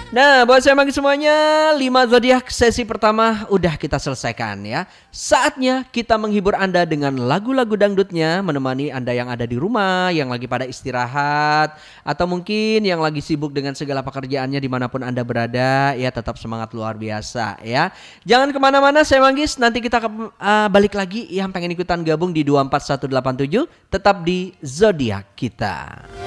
Nah, buat saya bagi semuanya, 5 zodiak sesi pertama udah kita selesaikan ya. Saatnya kita menghibur Anda dengan lagu-lagu dangdutnya, menemani Anda yang ada di rumah, yang lagi pada istirahat, atau mungkin yang lagi sibuk dengan segala pekerjaannya dimanapun Anda berada, ya tetap semangat luar biasa ya. Jangan kemana-mana, saya Manggis, nanti kita balik lagi yang pengen ikutan gabung di 24187, tetap di zodiak kita.